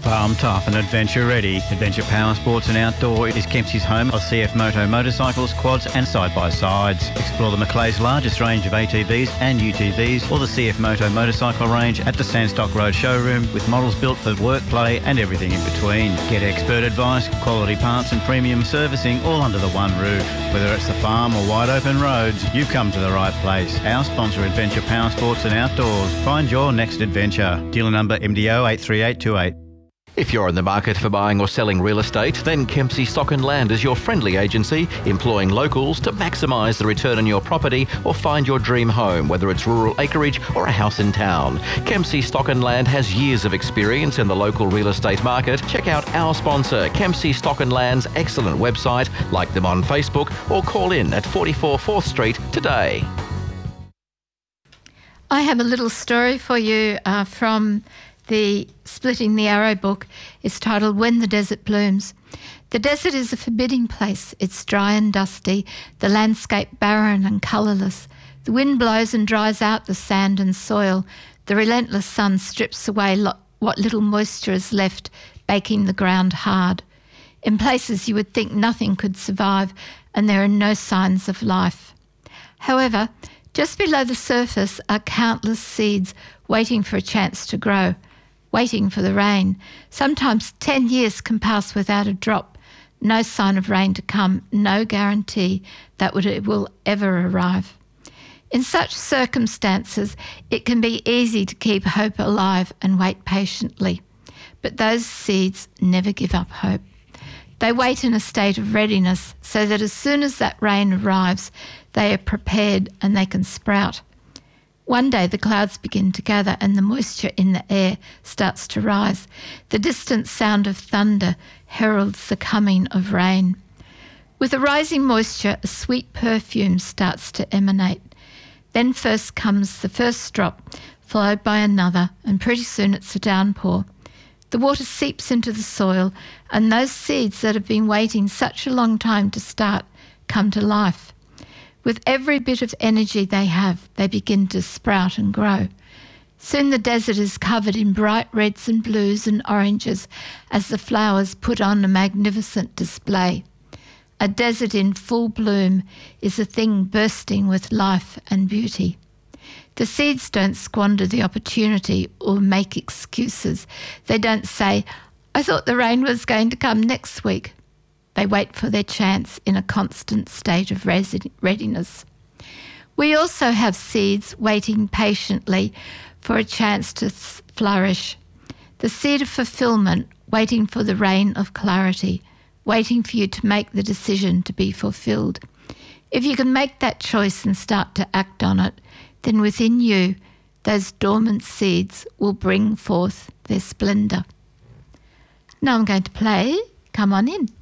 Farm tough and adventure ready. Adventure Power Sports and Outdoor is Kempsey's home of CF Moto motorcycles, quads and side-by-sides. Explore the Macleay's largest range of ATVs and UTVs or the CF Moto motorcycle range at the Sandstock Road showroom with models built for work, play and everything in between. Get expert advice, quality parts and premium servicing all under the one roof. Whether it's the farm or wide open roads, you've come to the right place. Our sponsor, Adventure Power Sports and Outdoors. Find your next adventure. Dealer number MDO 83828. If you're in the market for buying or selling real estate, then Kempsey Stock and Land is your friendly agency, employing locals to maximise the return on your property or find your dream home, whether it's rural acreage or a house in town. Kempsey Stock and Land has years of experience in the local real estate market. Check out our sponsor, Kempsey Stock and Land's excellent website, like them on Facebook or call in at 44 4th Street today. I have a little story for you from the Splitting the Arrow book. Is titled When the Desert Blooms. The desert is a forbidding place. It's dry and dusty, the landscape barren and colourless. The wind blows and dries out the sand and soil. The relentless sun strips away what little moisture is left, baking the ground hard. In places you would think nothing could survive, and there are no signs of life. However, just below the surface are countless seeds waiting for a chance to grow, waiting for the rain. Sometimes 10 years can pass without a drop, no sign of rain to come, no guarantee that it will ever arrive. In such circumstances, it can be easy to keep hope alive and wait patiently. But those seeds never give up hope. They wait in a state of readiness so that as soon as that rain arrives, they are prepared and they can sprout. One day the clouds begin to gather and the moisture in the air starts to rise. The distant sound of thunder heralds the coming of rain. With the rising moisture, a sweet perfume starts to emanate. Then first comes the first drop, followed by another, and pretty soon it's a downpour. The water seeps into the soil, and those seeds that have been waiting such a long time to start come to life. With every bit of energy they have, they begin to sprout and grow. Soon the desert is covered in bright reds and blues and oranges as the flowers put on a magnificent display. A desert in full bloom is a thing bursting with life and beauty. The seeds don't squander the opportunity or make excuses. They don't say, "I thought the rain was going to come next week." They wait for their chance in a constant state of readiness. We also have seeds waiting patiently for a chance to flourish. The seed of fulfillment, waiting for the rain of clarity, waiting for you to make the decision to be fulfilled. If you can make that choice and start to act on it, then within you, those dormant seeds will bring forth their splendour. Now I'm going to play Come On In.